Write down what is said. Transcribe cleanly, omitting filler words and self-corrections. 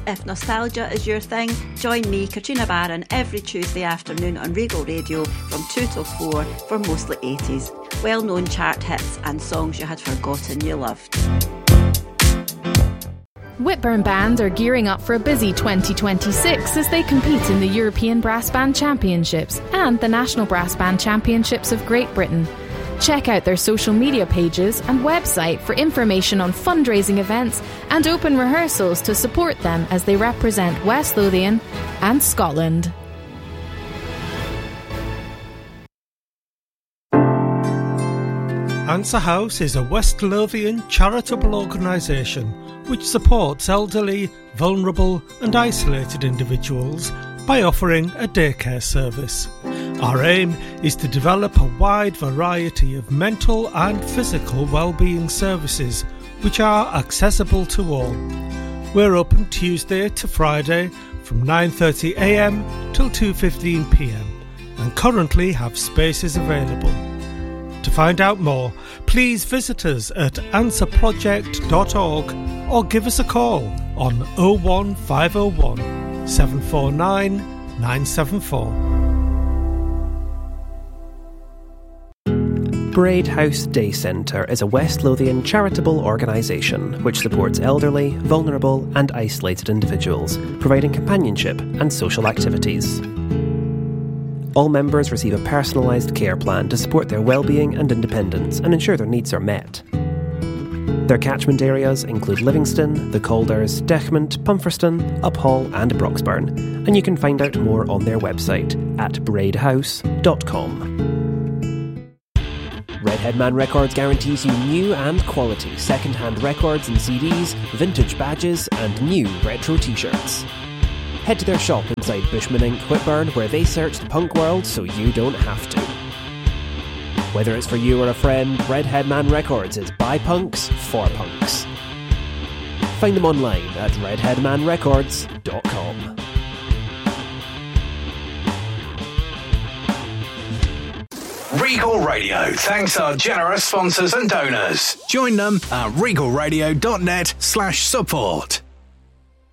If nostalgia is your thing, join me, Katrina Barron, every Tuesday afternoon on Regal Radio from 2 till 4 for mostly 80s, well-known chart hits and songs you had forgotten you loved. Whitburn Band are gearing up for a busy 2026 as they compete in the European Brass Band Championships and the National Brass Band Championships of Great Britain. Check out their social media pages and website for information on fundraising events and open rehearsals to support them as they represent West Lothian and Scotland. Answer House is a West Lothian charitable organisation which supports elderly, vulnerable and isolated individuals by offering a daycare service. Our aim is to develop a wide variety of mental and physical wellbeing services which are accessible to all. We're open Tuesday to Friday from 9:30am till 2:15pm and currently have spaces available. To find out more, please visit us at answerproject.org or give us a call on 01501 749 974. Braid House Day Centre is a West Lothian charitable organisation which supports elderly, vulnerable and isolated individuals, providing companionship and social activities. All members receive a personalised care plan to support their well-being and independence and ensure their needs are met. Their catchment areas include Livingston, the Calders, Dechmont, Pumferston, Uphall and Broxburn, and you can find out more on their website at braidhouse.com. Redhead Man Records guarantees you new and quality second-hand records and CDs, vintage badges and new retro t-shirts. Head to their shop inside Bushman Inc. Whitburn where they search the punk world so you don't have to. Whether it's for you or a friend, Redhead Man Records is by punks for punks. Find them online at redheadmanrecords.com. Regal Radio thanks our generous sponsors and donors. Join them at regalradio.net/support.